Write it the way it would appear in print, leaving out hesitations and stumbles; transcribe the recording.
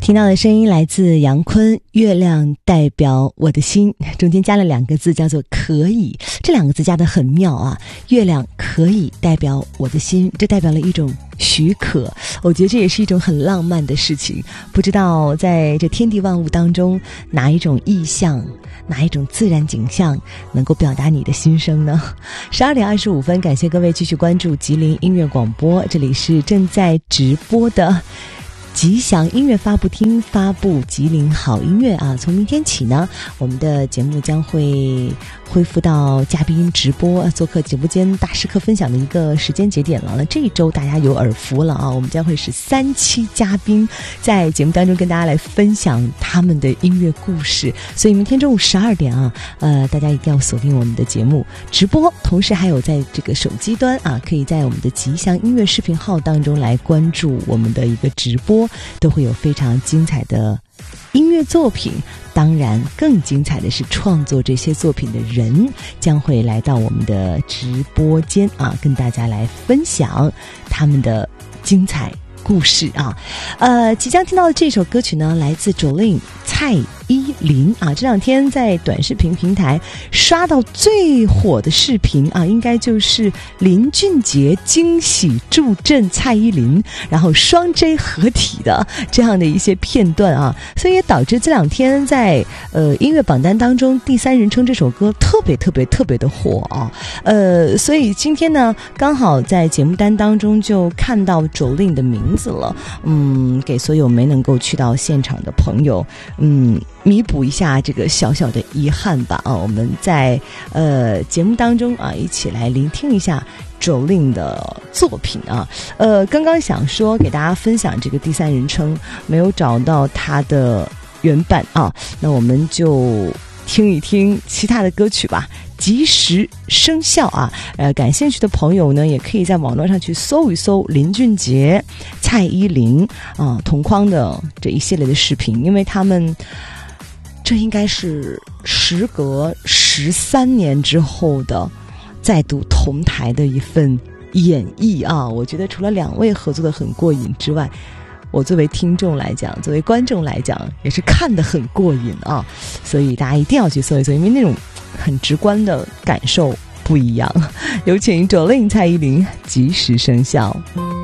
听到的声音来自杨坤，月亮代表我的心，中间加了2个字叫做可以，这2个字加得很妙啊，月亮可以代表我的心，这代表了一种许可，我觉得这也是一种很浪漫的事情。不知道在这天地万物当中，哪一种意象，哪一种自然景象能够表达你的心声呢？12点25分，感谢各位继续关注吉林音乐广播，这里是正在直播的吉祥音乐发布厅，发布吉林好音乐啊！从明天起呢，我们的节目将会恢复到嘉宾直播做客直播间大师课分享的一个时间节点了。那这一周大家有耳福了啊，我们将会是3期嘉宾在节目当中跟大家来分享他们的音乐故事，所以明天中午12点啊，大家一定要锁定我们的节目直播，同时还有在这个手机端啊，可以在我们的吉祥音乐视频号当中来关注我们的一个直播，都会有非常精彩的音乐作品，当然更精彩的是创作这些作品的人将会来到我们的直播间啊，跟大家来分享他们的精彩故事啊。即将听到的这首歌曲呢，来自 Jolin 蔡依林啊，这2天在短视频平台刷到最火的视频啊，应该就是林俊杰惊喜助阵蔡依林，然后双 J 合体的这样的一些片段啊，所以也导致这2天在音乐榜单当中第3人称这首歌特别的火啊。所以今天呢，刚好在节目单当中就看到 Jolin 的名字了，给所有没能够去到现场的朋友，弥补一下这个小小的遗憾吧啊！我们在节目当中啊，一起来聆听一下 Jolin 的作品啊。刚刚想说给大家分享这个第3人称，没有找到他的原版啊，那我们就听一听其他的歌曲吧。及时生效啊！感兴趣的朋友呢，也可以在网络上去搜一搜林俊杰、蔡依林啊同框的这一系列的视频，因为他们这应该是时隔13年之后的再度同台的一份演绎啊！我觉得除了2位合作的很过瘾之外，我作为听众来讲，作为观众来讲，也是看得很过瘾啊！所以大家一定要去搜一搜，因为那种很直观的感受不一样。有请 Jolin 蔡依林及时生效。